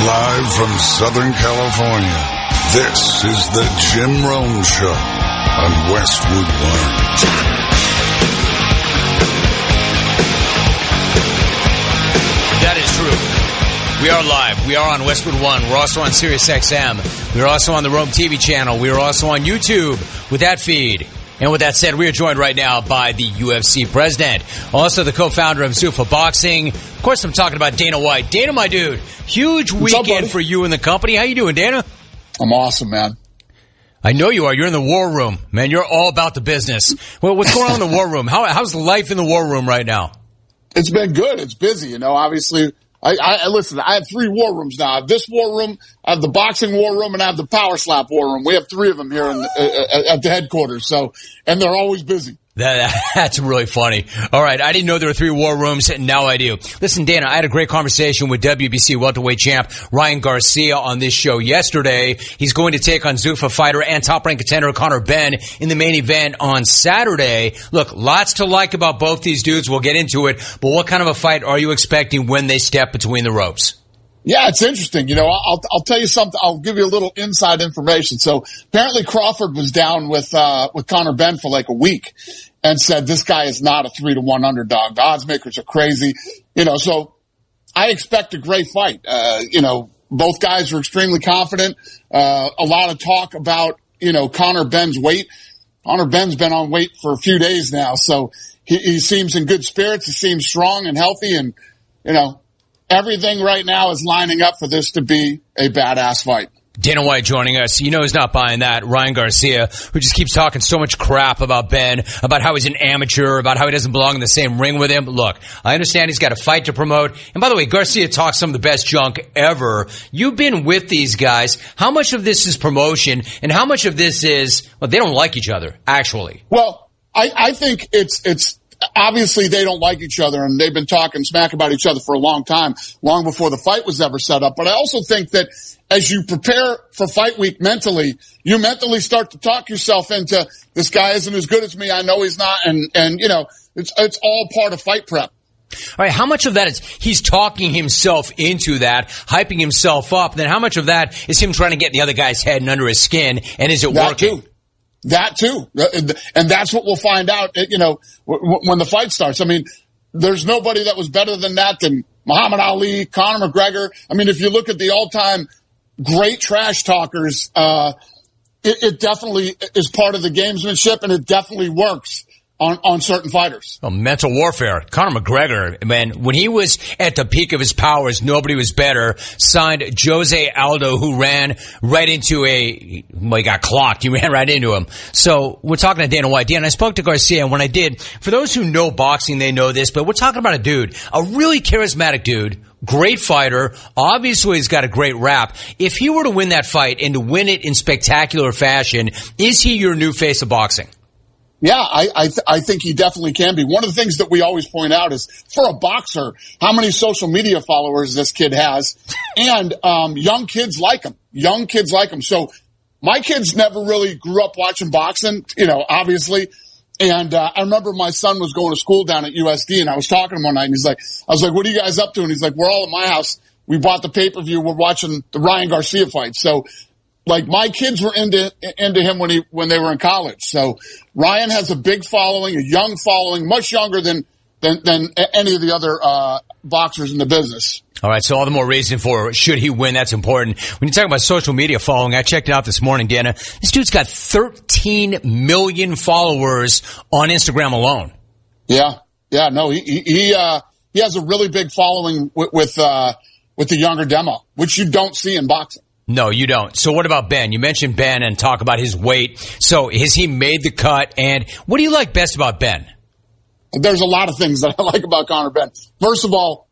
Live from Southern California, this is the Jim Rome Show on Westwood One. That is true. We are live. We are on Westwood One. We're also on Sirius XM. We're also on the Rome TV channel. We are also on YouTube with that feed. And with that said, we are joined right now by the UFC president, also the co-founder of Zuffa Boxing. Of course, I'm talking about Dana White. Dana, my dude, huge weekend for you and the company. How you doing, Dana? I'm awesome, man. I know you are. You're in the war room, man. You're all about the business. Well, what's going on in the war room? How's life in the war room right now? It's been good. It's busy. You know, obviously, listen, I have 3 war rooms now. I have this war room, I have the boxing war room, and I have the power slap war room. We have 3 of them here at the headquarters. So, and they're always busy. That's really funny. All right. I didn't know there were 3 war rooms. Now I do. Listen, Dana, I had a great conversation with WBC welterweight champ Ryan Garcia on this show yesterday. He's going to take on Zuffa fighter and top-ranked contender Conor Benn in the main event on Saturday. Look, lots to like about both these dudes. We'll get into it. But what kind of a fight are you expecting when they step between the ropes? Yeah, it's interesting. You know, I'll tell you something. I'll give you a little inside information. So apparently Crawford was down with Conor Benn for like a week and said this guy is not a 3-1 underdog. The odds makers are crazy. You know, so I expect a great fight. You know, both guys are extremely confident. A lot of talk about, you know, Conor Benn's weight. Conor Benn's been on weight for a few days now. So he seems in good spirits. He seems strong and healthy, and, you know, everything right now is lining up for this to be a badass fight. Dana White joining us. You know he's not buying that. Ryan Garcia, who just keeps talking so much crap about Ben, about how he's an amateur, about how he doesn't belong in the same ring with him. Look, I understand he's got a fight to promote. And by the way, Garcia talks some of the best junk ever. You've been with these guys. How much of this is promotion and how much of this is, well, they don't like each other, actually? Well, I think it's obviously they don't like each other, and they've been talking smack about each other for a long time, long before the fight was ever set up. But I also think that as you prepare for fight week mentally, you mentally start to talk yourself into, this guy isn't as good as me. I know he's not. And you know, it's all part of fight prep. All right, how much of that is he's talking himself into that, hyping himself up? And then how much of that is him trying to get in the other guy's head and under his skin? And is it working? That too. And that's what we'll find out, you know, when the fight starts. I mean, there's nobody that was better than that than Muhammad Ali, Conor McGregor. I mean, if you look at the all-time great trash talkers, it definitely is part of the gamesmanship, and it definitely works on certain fighters. Oh, mental warfare. Conor McGregor, man, when he was at the peak of his powers, nobody was better. Signed Jose Aldo, who ran right into he got clocked. He ran right into him. So we're talking to Dana White. Dan, I spoke to Garcia, and when I did, for those who know boxing, they know this, but we're talking about a dude, a really charismatic dude, great fighter. Obviously, he's got a great rap. If he were to win that fight and to win it in spectacular fashion, is he your new face of boxing? Yeah, I think he definitely can be. One of the things that we always point out is, for a boxer, how many social media followers this kid has, and young kids like him. Young kids like him. So my kids never really grew up watching boxing, you know, obviously. And I remember my son was going to school down at USD, and I was talking to him one night, and I was like, what are you guys up to? And he's like, we're all at my house. We bought the pay-per-view. We're watching the Ryan Garcia fight. So, like, my kids were into him when they were in college. So Ryan has a big following, a young following, much younger than any of the other boxers in the business. All right, so all the more reason for should he win, that's important. When you talk about social media following, I checked it out this morning, Dana. This dude's got 13 million followers on Instagram alone. Yeah, no, he has a really big following with the younger demo, which you don't see in boxing. No, you don't. So what about Ben? You mentioned Ben and talk about his weight. So has he made the cut? And what do you like best about Ben? There's a lot of things that I like about Conor Benn. First of all,